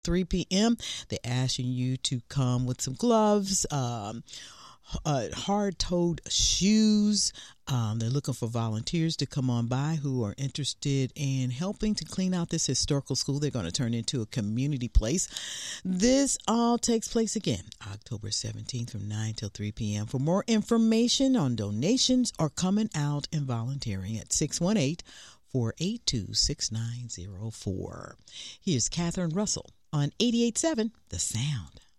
3 p.m. They're asking you to come with some gloves, hard-toed shoes. They're looking for volunteers to come on by who are interested in helping to clean out this historical school. They're going to turn into a community place. This all takes place again October 17th from 9 till 3 p.m. For more information on donations or coming out and volunteering at 618-482-6904. Here's Catherine Russell on 88.7 The Sound.